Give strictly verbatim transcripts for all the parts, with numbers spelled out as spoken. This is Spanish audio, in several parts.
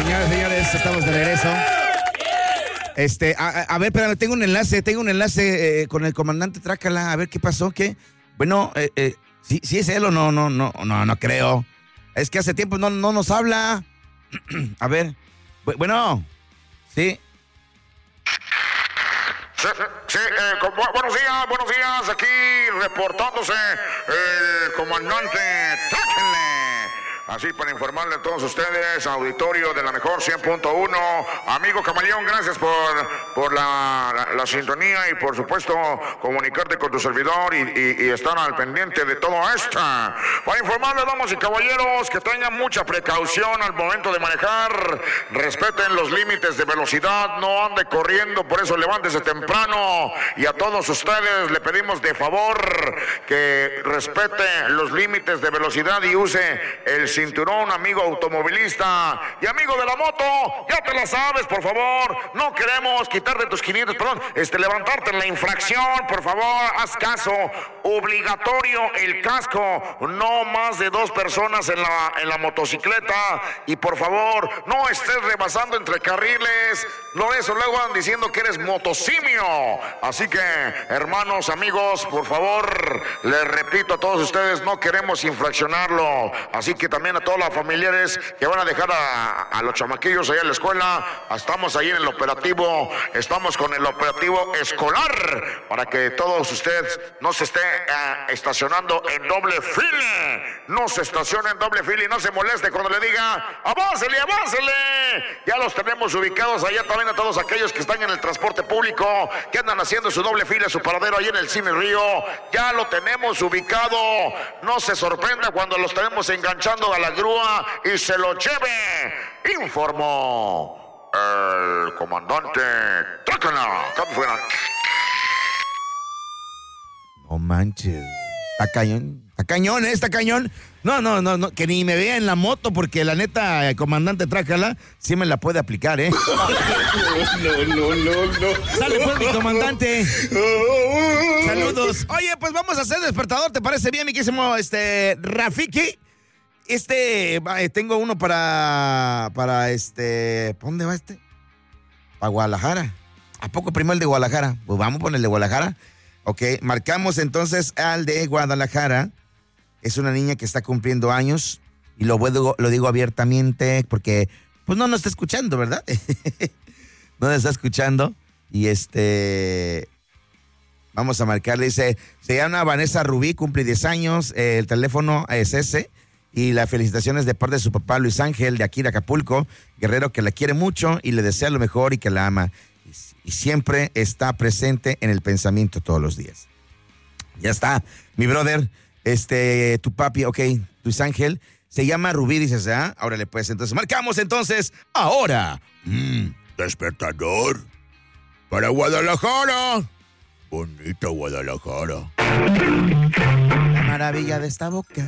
Señoras y señores, estamos de regreso. Este, a, a ver, espérame, tengo un enlace, tengo un enlace eh, con el comandante Trácala, a ver qué pasó, qué. Bueno, eh, eh, ¿sí, sí es él o no, no, no, no, no creo. Es que hace tiempo no, no nos habla. A ver, bueno, sí. Sí, sí eh, con, buenos días, buenos días, aquí reportándose el comandante Trácala. Así para informarle a todos ustedes, auditorio de la mejor cien punto uno. Amigo Camaleón, gracias por, por la, la, la sintonía y por supuesto comunicarte con tu servidor y, y, y estar al pendiente de todo esto. Para informarle, damas y caballeros, que tengan mucha precaución al momento de manejar. Respeten los límites de velocidad, no ande corriendo, por eso levántese temprano. Y a todos ustedes le pedimos de favor que respete los límites de velocidad y use el cinturón, amigo automovilista y amigo de la moto, ya te la sabes, por favor, no queremos quitarte tus quinientos, perdón, este, levantarte en la infracción, por favor, haz caso, obligatorio el casco, no más de dos personas en la, en la motocicleta, y por favor, no estés rebasando entre carriles, no eso, luego andan diciendo que eres motosimio, así que, hermanos, amigos, por favor, les repito a todos ustedes, no queremos infraccionarlo, así que también a todos los familiares que van a dejar a, a los chamaquillos allá en la escuela, estamos ahí en el operativo, estamos con el operativo escolar, para que todos ustedes no se estén uh, estacionando en doble fila, no se estacione en doble fila y no se moleste cuando le diga, aváncele, aváncele, ya los tenemos ubicados allá también a todos aquellos que están en el transporte público, que andan haciendo su doble fila, su paradero ahí en el Cine Río, ya lo tenemos ubicado, no se sorprenda cuando los tenemos enganchando a la grúa y se lo lleve, informó el comandante Trácala. No manches, está cañón, está cañón, ¿eh? Está cañón. No, no, no, no, que ni me vea en la moto, porque la neta, el comandante Trácala sí me la puede aplicar, ¿eh? No, no, no, no. Sale pues, mi comandante. Saludos. Oye, pues vamos a hacer despertador, ¿te parece bien, mi quísimo, este, Rafiki? Este, tengo uno para, para este, ¿para dónde va este? Para Guadalajara. ¿A poco primero el de Guadalajara? Pues vamos por el de Guadalajara. Ok, marcamos entonces al de Guadalajara. Es una niña que está cumpliendo años y lo, puedo, lo digo abiertamente porque, pues no nos está escuchando, ¿verdad? No nos está escuchando y este... Vamos a marcarle, dice, se llama Vanessa Rubí, cumple diez años, eh, el teléfono es ese. Y las felicitaciones de parte de su papá Luis Ángel de aquí de Acapulco, guerrero que la quiere mucho y le desea lo mejor y que la ama. Y, y siempre está presente en el pensamiento todos los días. Ya está, mi brother, este, tu papi, ok, Luis Ángel, se llama Rubí, dices, ¿ah? Órale pues, entonces marcamos entonces, ahora. Mm, despertador para Guadalajara. Bonita Guadalajara. La maravilla de esta boca.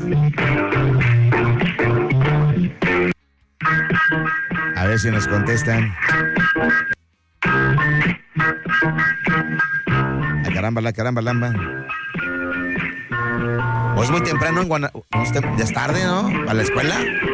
A ver si nos contestan. La caramba, la caramba, lamba. Pues muy temprano en Guanajuato. Ya es tarde, ¿no? ¿A la escuela?